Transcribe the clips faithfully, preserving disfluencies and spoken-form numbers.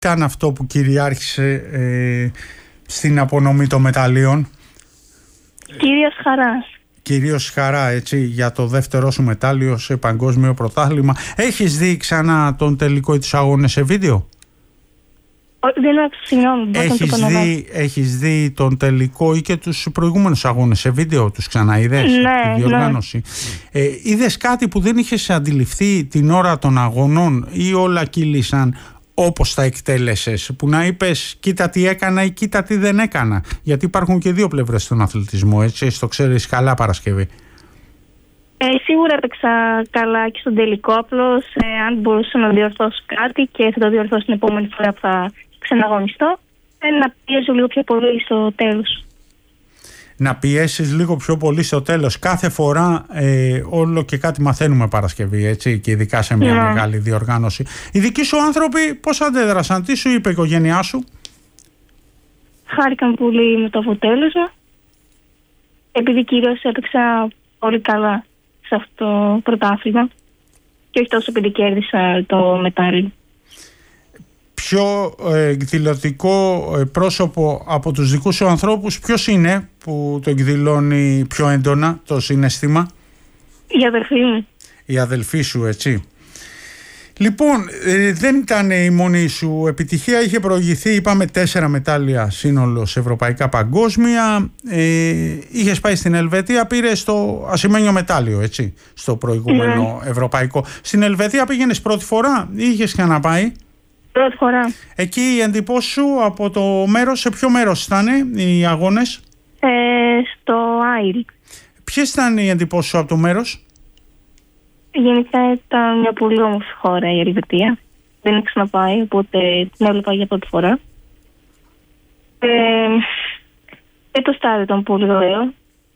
ήταν αυτό που κυριάρχησε ε, στην απονομή των μεταλλίων? Κυρίως χαρά. Κυρίως χαρά, έτσι, για το δεύτερό σου μετάλλιο σε παγκόσμιο πρωτάθλημα. Έχεις δει ξανά τον τελικό ή τους αγώνες σε βίντεο? Δεν άκουσα, συγγνώμη. Έχεις δει, έχεις δει τον τελικό ή και τους προηγούμενους αγώνες σε βίντεο? Τους ξαναείδες? Ναι, τη διοργάνωση. Ναι. Ε, είδες κάτι που δεν είχες αντιληφθεί την ώρα των αγωνών ή όλα κύλησαν όπως τα εκτέλεσες, που να είπες κοίτα τι έκανα ή κοίτα τι δεν έκανα? Γιατί υπάρχουν και δύο πλευρές στον αθλητισμό, έτσι, το ξέρεις καλά, Παρασκευή. Ε, σίγουρα έπαιξα καλά και στον τελικό. Απλώς ε, αν μπορούσα να διορθώσω κάτι, και θα το διορθώσω την επόμενη φορά που θα ξαναγωνιστώ, ε, να πιέζω λίγο πιο πολύ στο τέλος. Να πιέσεις λίγο πιο πολύ στο τέλος. Κάθε φορά ε, όλο και κάτι μαθαίνουμε, Παρασκευή, έτσι, και ειδικά σε μια yeah. μεγάλη διοργάνωση. Οι δικοί σου άνθρωποι πώς αντέδρασαν? Τι σου είπε η οικογένειά σου? Χάρηκαν πολύ με το αποτέλεσμα, επειδή κυρίως έπαιξα πολύ καλά σε αυτό το πρωτάθλημα και όχι τόσο επειδή κέρδισα το μετάλλιο. Πιο εκδηλωτικό πρόσωπο από τους δικούς σου ανθρώπους ποιος είναι που το εκδηλώνει πιο έντονα το συναίσθημα? Η αδελφή μου. Η αδελφή σου, έτσι. Λοιπόν, ε, δεν ήταν η μόνη σου επιτυχία. Είχε προηγηθεί, είπαμε, τέσσερα μετάλλια σύνολο σε ευρωπαϊκά παγκόσμια. Ε, είχες πάει στην Ελβετία, πήρες το ασημένιο μετάλλιο, έτσι, στο προηγούμενο yeah. ευρωπαϊκό. Στην Ελβετία πήγαινες πρώτη φορά ή είχες ξαναπάει? Πρώτη φορά. Εκεί η εντυπώση σου από το μέρος, σε ποιο μέρος ήταν οι αγώνες? Ε, στο Άιλ. Ποιες ήταν οι εντυπώσεις σου από το μέρος? Γενικά ήταν μια πολύ όμορφη χώρα η Ελβετία. Δεν έχω ξαναπάει, οπότε την έβλεπα για πρώτη φορά. Ε, και το στάδιο ήταν πολύ ωραίο.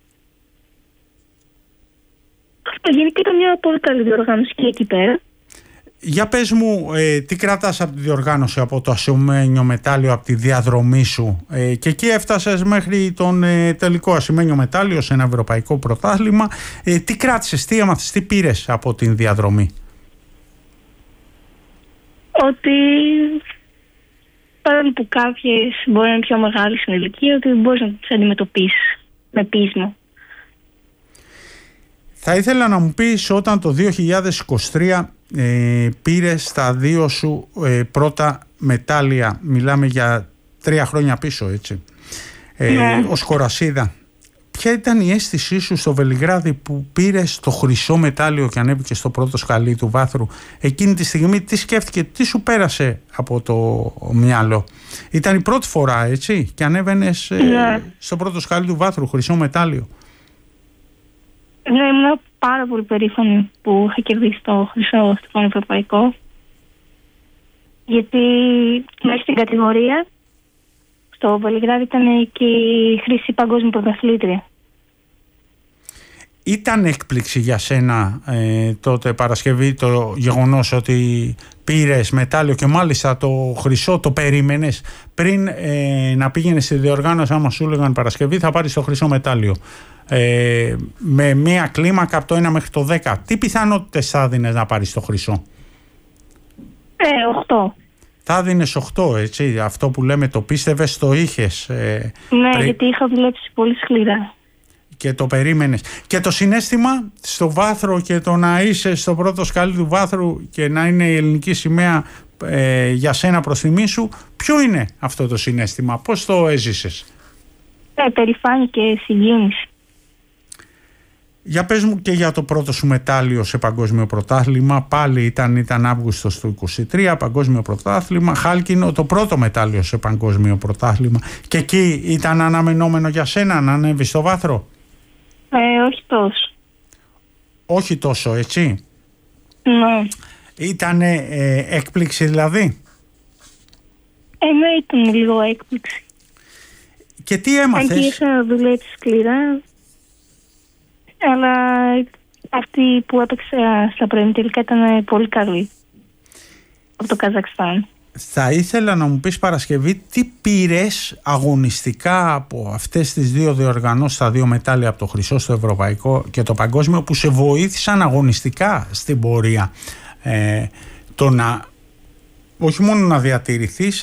Γενικά ήταν μια πολύ καλή διοργάνωση και εκεί πέρα. Για πες μου, ε, τι κρατάς από τη διοργάνωση, από το ασημένιο μετάλλιο, από τη διαδρομή σου, ε, και εκεί έφτασες μέχρι τον ε, τελικό ασημένιο μετάλλιο σε ένα ευρωπαϊκό πρωτάθλημα. Ε, τι κράτησες, τι έμαθες, τι πήρες από την διαδρομή? Ότι παρόλο που κάποιες μπορεί να είναι πιο μεγάλες στην ηλικία, ότι μπορείς να τις αντιμετωπίσεις με πείσμα. Θα ήθελα να μου πεις, όταν το δύο χιλιάδες είκοσι τρία ε, πήρες τα δύο σου ε, πρώτα μετάλλια, μιλάμε για τρία χρόνια πίσω, έτσι, ε, yeah. ως κορασίδα, ποια ήταν η αίσθησή σου στο Βελιγράδι που πήρες το χρυσό μετάλλιο και ανέβηκες στο πρώτο σκαλί του βάθρου? Εκείνη τη στιγμή τι σκέφτηκε, τι σου πέρασε από το μυαλό? Ήταν η πρώτη φορά, έτσι, και ανέβαινες ε, yeah. στο πρώτο σκαλί του βάθρου, χρυσό μετάλλιο. Ναι, ήμουν πάρα πολύ περήφανη που είχα κερδίσει το χρυσό στο πανευρωπαϊκό, γιατί μέσα στην κατηγορία στο Βελιγράδι ήταν και η χρυσή παγκόσμια πρωταθλήτρια. Ήταν έκπληξη για σένα ε, τότε, Παρασκευή, το γεγονός ότι πήρες μετάλλιο και μάλιστα το χρυσό το περίμενες πριν ε, να πήγαινες στη διοργάνωση? Άμα σου έλεγαν, Παρασκευή, θα πάρεις το χρυσό μετάλλιο, ε, με μία κλίμακα από το ένα μέχρι το δέκα, τι πιθανότητες θα δίνες να πάρεις το χρυσό? Ε, οκτώ. Θα δίνεις οκτώ, έτσι, αυτό που λέμε, το πίστευες, το είχες? Ε, ναι, πρι... γιατί είχα δουλέψει πολύ σκληρά. Και το περίμενες. Και το συναίσθημα στο βάθρο και το να είσαι στο πρώτο σκαλί του βάθρου και να είναι η ελληνική σημαία ε, για σένα προς τιμή σου, ποιο είναι αυτό το συναίσθημα, πώς το έζησες? Ε, περηφάνεια και συγκίνηση. Για πες μου και για το πρώτο σου μετάλλιο σε παγκόσμιο πρωτάθλημα. Πάλι ήταν, ήταν Αύγουστος του είκοσι τρία, παγκόσμιο πρωτάθλημα, χάλκινο, το πρώτο μετάλλιο σε παγκόσμιο πρωτάθλημα. Και εκεί ήταν αναμενόμενο για σένα να ανέβεις στο βάθρο? Ε, όχι τόσο. Όχι τόσο, έτσι. Ναι. Ήτανε ε, έκπληξη δηλαδή? Ε, ναι, ήταν λίγο έκπληξη. Και τι έμαθες? Αν και είχα δουλέψει σκληρά, αλλά αυτή που έπαιξε στα πρώιμη τελικά ήταν πολύ καλή, από το Καζακστάν. Θα ήθελα να μου πεις, Παρασκευή, τι πήρες αγωνιστικά από αυτές τις δύο διοργανώσεις, τα δύο μετάλλια, από το χρυσό στο ευρωπαϊκό και το παγκόσμιο, που σε βοήθησαν αγωνιστικά στην πορεία, ε, το να όχι μόνο να διατηρηθείς,